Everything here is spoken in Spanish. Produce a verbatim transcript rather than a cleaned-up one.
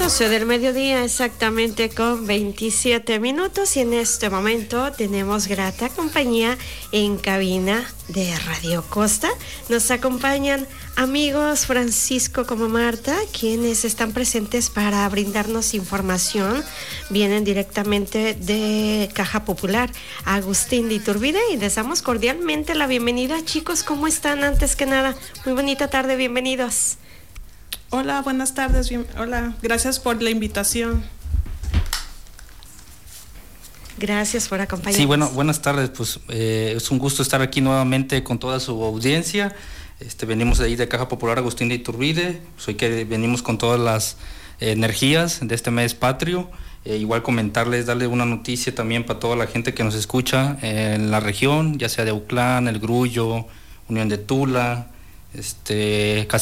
doce del mediodía, exactamente con veintisiete minutos, y en este momento tenemos grata compañía en cabina de Radio Costa. Nos acompañan amigos Francisco como Marta, quienes están presentes para brindarnos información. Vienen directamente de Caja Popular, Agustín de Iturbide, y les damos cordialmente la bienvenida. Chicos, ¿cómo están? Antes que nada, muy bonita tarde, bienvenidos. Hola, buenas tardes. Bien, hola, gracias por la invitación. Gracias por acompañarnos. Sí, bueno, buenas tardes. Pues eh, es un gusto estar aquí nuevamente con toda su audiencia. Este, venimos de ahí de Caja Popular Agustín de Iturbide. Pues hoy que venimos con todas las eh, energías de este mes patrio. Eh, igual comentarles, darle una noticia también para toda la gente que nos escucha eh, en la región, ya sea de Auclán, El Grullo, Unión de Tula, este,